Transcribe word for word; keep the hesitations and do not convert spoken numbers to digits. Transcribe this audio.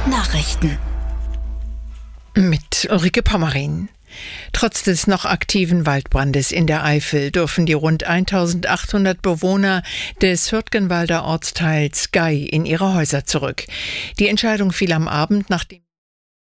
Nachrichten mit Ulrike Pommerin. Trotz des noch aktiven Waldbrandes in der Eifel dürfen die rund eintausendachthundert Bewohner des Hürtgenwalder Ortsteils Gay in ihre Häuser zurück. Die Entscheidung fiel am Abend, nachdem